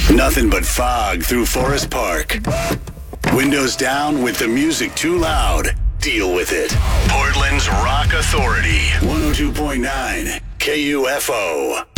Nothing but fog through Forest Park. Windows down with the music too loud. Deal with it. Portland's Rock Authority. 102.9 KUFO.